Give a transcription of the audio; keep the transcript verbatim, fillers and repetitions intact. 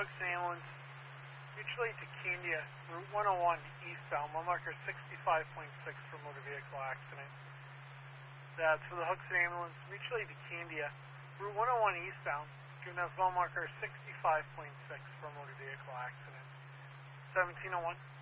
Hookston Ambulance, mutual aid to Candia, Route one oh one eastbound, mile marker sixty-five point six for motor vehicle accident. That's for the Hookston Ambulance, mutual aid to Candia, Route one oh one eastbound, given as mile marker sixty-five point six for motor vehicle accident. seventeen oh one.